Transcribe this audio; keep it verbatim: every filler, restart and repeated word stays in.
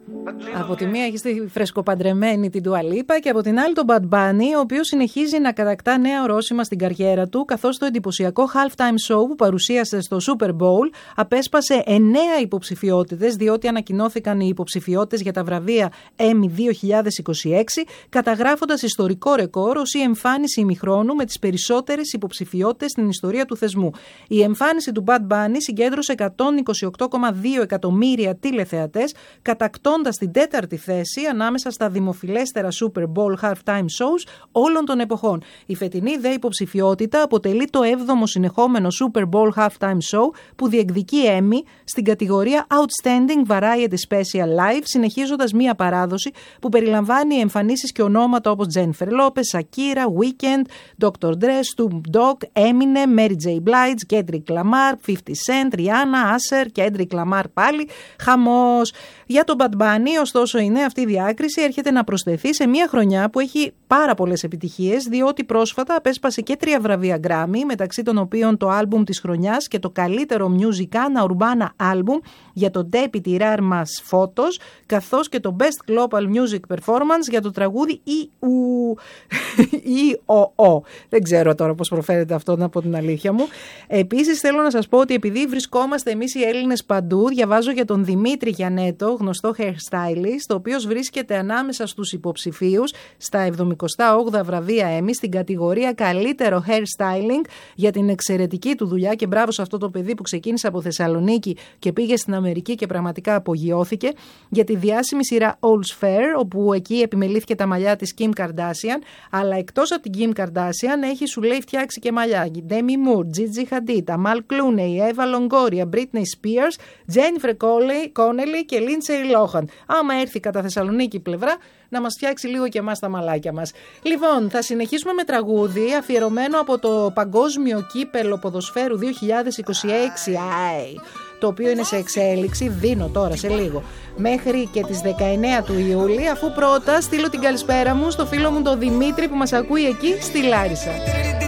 Από τη μία έχει τη φρεσκοπαντρεμένη την Dua Lipa και από την άλλη τον Bad Bunny, ο οποίος συνεχίζει να κατακτά νέα ορόσημα στην καριέρα του, καθώς το εντυπωσιακό halftime show που παρουσίασε στο Super Bowl απέσπασε εννέα υποψηφιότητες, διότι ανακοινώθηκαν οι υποψηφιότητες για τα βραβεία Emmy δύο χιλιάδες είκοσι έξι, καταγράφοντας ιστορικό ρεκόρ ως η εμφάνιση ημιχρόνου με τις περισσότερες υποψηφιότητες στην ιστορία του θεσμού. Η εμφάνιση του Bad Bunny συγκέντρωσε εκατόν είκοσι οκτώ κόμμα δύο εκατομμύρια τηλεθεατές, κατακτώντας την τέταρτη θέση ανάμεσα στα δημοφιλέστερα Super Bowl halftime shows όλων των εποχών. Η φετινή δε υποψηφιότητα αποτελεί το έβδομο συνεχόμενο Super Bowl halftime show που διεκδικεί Emmy στην κατηγορία Outstanding Variety Special Live, συνεχίζοντας μία παράδοση που περιλαμβάνει εμφανίσεις και ονόματα όπως Jennifer Lopez, Shakira, Weeknd, ντόκτορ Dre, Snoop Dogg, Eminem, Mary J. Blige, Kendrick Lamar, fifty Cent, Rihanna, Usher, Kendrick Lamar πάλι. Χαμός. Για τον Bad Bunny, ωστόσο, η νέα αυτή διάκριση έρχεται να προσθεθεί σε μια χρονιά που έχει πάρα πολλές επιτυχίες, διότι πρόσφατα απέσπασε και τρία βραβεία Grammy, μεταξύ των οποίων το άλμπουμ της χρονιάς και το καλύτερο Musicana Urbana Album για το Deputy Rare Mass Photos, καθώς και το Best Global Music Performance για το τραγούδι ι ο ο. Δεν ξέρω τώρα πώς προφέρεται αυτό, να πω την αλήθεια μου. Επίσης, θέλω να σας πω ότι επειδή βρισκόμαστε εμείς οι Έλληνες παντού, διαβάζω για τον Δημήτρη Γιαννέτο, γνωστό hairstylist, ο οποίος βρίσκεται ανάμεσα στους υποψηφίους στα εβδομηκοστά όγδοα βραβεία Emmy στην κατηγορία καλύτερο hairstyling για την εξαιρετική του δουλειά, και μπράβο σε αυτό το παιδί που ξεκίνησε από Θεσσαλονίκη και πήγε στην Αμερική και πραγματικά απογειώθηκε, για τη διάσημη σειρά All's Fair, όπου εκεί επιμελήθηκε τα μαλλιά της Kim Kardashian, αλλά εκτός από την Kim Kardashian έχει, σου λέει, φτιάξει και μαλλιά Demi Moore, Gigi Hadid, Amal Clooney, Eva Longoria, Britney Spears, Jennifer Connelly και Lindsay Lohan. Άμα έρθει κατά Θεσσαλονίκη πλευρά, να μας φτιάξει λίγο και εμάς τα μαλάκια μας. Λοιπόν, θα συνεχίσουμε με τραγούδι αφιερωμένο από το Παγκόσμιο Κύπελλο Ποδοσφαίρου δύο χιλιάδες είκοσι έξι, Άι, το οποίο είναι σε εξέλιξη, δίνω τώρα σε λίγο, μέχρι και τις δεκαεννέα του Ιούλη, αφού πρώτα στείλω την καλησπέρα μου στο φίλο μου τον Δημήτρη που μας ακούει εκεί στη Λάρισα.